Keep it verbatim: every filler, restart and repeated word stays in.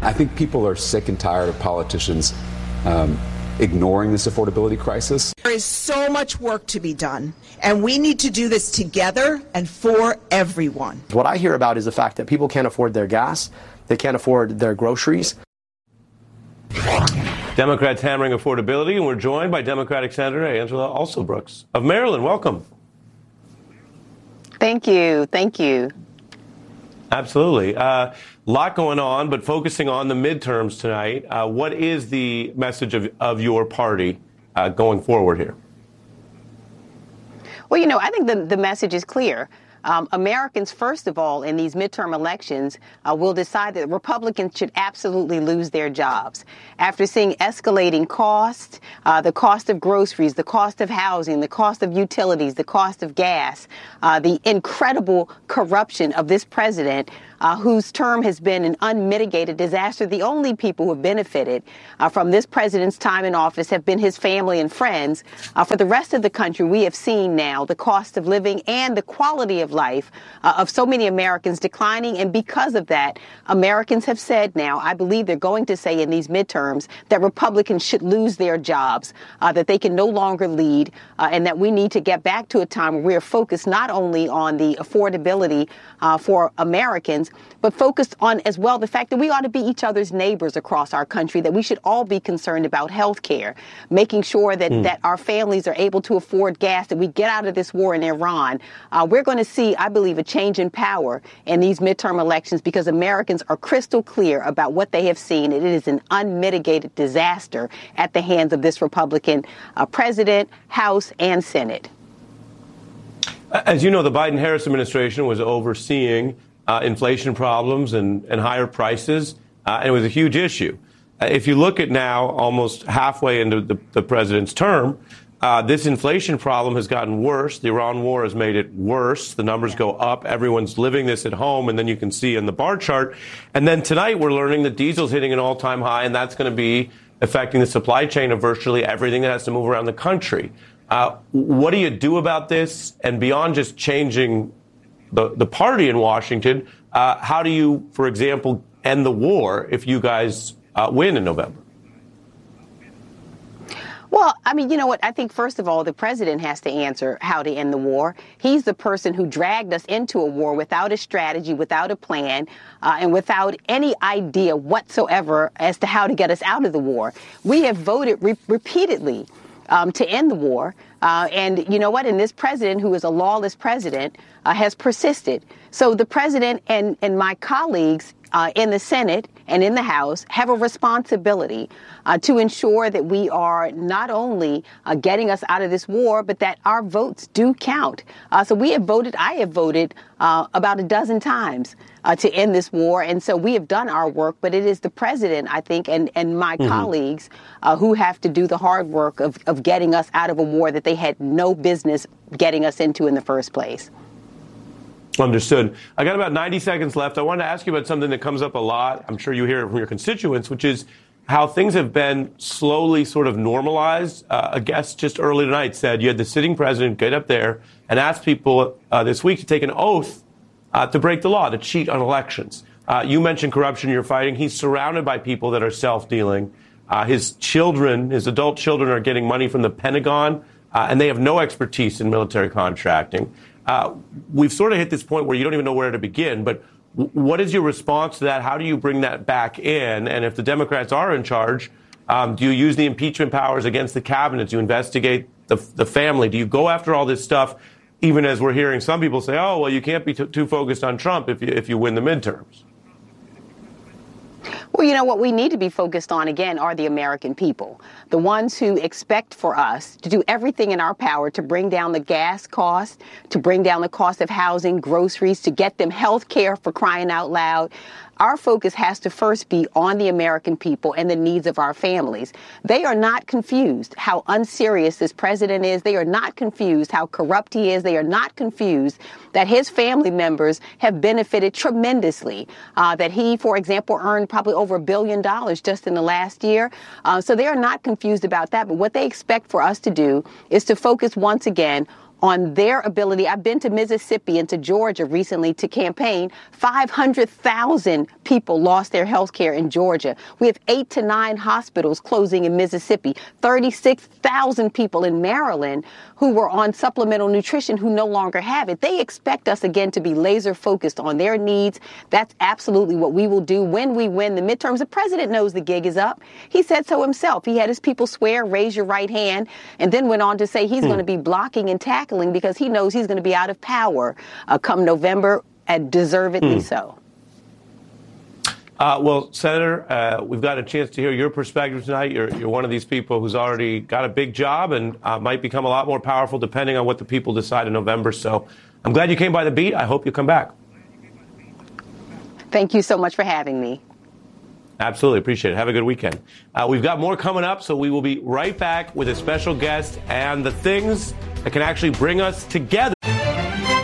I think people are sick and tired of politicians um, ignoring this affordability crisis. There is so much work to be done, and we need to do this together and for everyone. What I hear about is the fact that people can't afford their gas, they can't afford their groceries. Democrats hammering affordability, and we're joined by Democratic Senator Angela Alsobrooks of Maryland. Welcome. Thank you. Thank you. Absolutely. A uh, lot going on, but focusing on the midterms tonight. Uh, what is the message of, of your party uh, going forward here? Well, you know, I think the, the message is clear. Um, Americans, first of all, in these midterm elections, uh, will decide that Republicans should absolutely lose their jobs. After seeing escalating costs, uh, the cost of groceries, the cost of housing, the cost of utilities, the cost of gas, uh, the incredible corruption of this president, uh, whose term has been an unmitigated disaster. The only people who have benefited uh, from this president's time in office have been his family and friends. Uh, for the rest of the country, we have seen now the cost of living and the quality of life uh, of so many Americans declining. And because of that, Americans have said now, I believe they're going to say in these midterms, that Republicans should lose their jobs, uh, that they can no longer lead, uh, and that we need to get back to a time where we're focused not only on the affordability uh, for Americans, but focused on as well the fact that we ought to be each other's neighbors across our country, that we should all be concerned about health care, making sure that, mm. that our families are able to afford gas, that we get out of this war in Iran. Uh, we're going to see, I believe, a change in power in these midterm elections because Americans are crystal clear about what they have seen. It is an unmitigated disaster at the hands of this Republican uh, president, House, and Senate. As you know, the Biden-Harris administration was overseeing uh, inflation problems and, and higher prices, uh, and it was a huge issue. Uh, if you look at now, almost halfway into the, the president's term, uh, this inflation problem has gotten worse. The Iran war has made it worse. The numbers go up. Everyone's living this at home, and then you can see in the bar chart. And then tonight we're learning that diesel's hitting an all-time high, and that's going to be affecting the supply chain of virtually everything that has to move around the country. Uh, what do you do about this? And beyond just changing the, the party in Washington, uh, how do you, for example, end the war if you guys uh, win in November? Well, I mean, you know what? I think, first of all, the president has to answer how to end the war. He's the person who dragged us into a war without a strategy, without a plan, uh, and without any idea whatsoever as to how to get us out of the war. We have voted re- repeatedly um, to end the war. Uh, and you know what? And this president, who is a lawless president, uh, has persisted. So the president and, and my colleagues uh, in the Senate and in the House have a responsibility uh, to ensure that we are not only uh, getting us out of this war, but that our votes do count. Uh, so we have voted, I have voted uh, about a dozen times uh, to end this war. And so we have done our work, but it is the president, I think, and, and my mm-hmm. colleagues uh, who have to do the hard work of, of getting us out of a war that they had no business getting us into in the first place. Understood. I got about ninety seconds left. I wanted to ask you about something that comes up a lot. I'm sure you hear it from your constituents, which is how things have been slowly sort of normalized. Uh, a guest just early tonight said you had the sitting president get up there and ask people uh, this week to take an oath uh, to break the law, to cheat on elections. Uh, you mentioned corruption you're fighting. He's surrounded by people that are self-dealing. Uh, his children, his adult children, are getting money from the Pentagon, uh, and they have no expertise in military contracting. Uh, we've sort of hit this point where you don't even know where to begin, but w- what is your response to that? How do you bring that back in? And if the Democrats are in charge, um, do you use the impeachment powers against the cabinet? Do you investigate the, the family? Do you go after all this stuff, even as we're hearing some people say, oh, well, you can't be t- too focused on Trump if you, if you win the midterms? Well, you know, what we need to be focused on, again, are the American people, the ones who expect for us to do everything in our power to bring down the gas cost, to bring down the cost of housing, groceries, to get them health care, for crying out loud. Our focus has to first be on the American people and the needs of our families. They are not confused how unserious this president is. They are not confused how corrupt he is. They are not confused that his family members have benefited tremendously, uh, that he, for example, earned probably over a billion dollars just in the last year. Uh, so they are not confused about that. But what they expect for us to do is to focus once again on their ability. I've been to Mississippi and to Georgia recently to campaign. five hundred thousand people lost their health care in Georgia. We have eight to nine hospitals closing in Mississippi, thirty-six thousand people in Maryland who were on supplemental nutrition who no longer have it. They expect us again to be laser focused on their needs. That's absolutely what we will do when we win the midterms. The president knows the gig is up. He said so himself. He had his people swear, raise your right hand, and then went on to say he's hmm. going to be blocking and tackling because he knows he's going to be out of power uh, come November, and deservedly hmm. so. Uh, well, Senator, uh, we've got a chance to hear your perspective tonight. You're, you're one of these people who's already got a big job and uh, might become a lot more powerful depending on what the people decide in November. So I'm glad you came by the beat. I hope you come back. Thank you so much for having me. Absolutely. Appreciate it. Have a good weekend. Uh, we've got more coming up, so we will be right back with a special guest and the things that can actually bring us together.